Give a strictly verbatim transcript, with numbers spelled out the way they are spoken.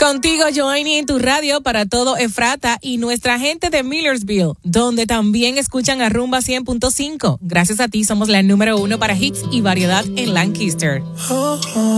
Contigo, Joanny, en tu radio para todo Efrata y nuestra gente de Millersville, donde también escuchan a Rumba cien punto cinco. Gracias a ti somos la número uno para hits y variedad en Lancaster.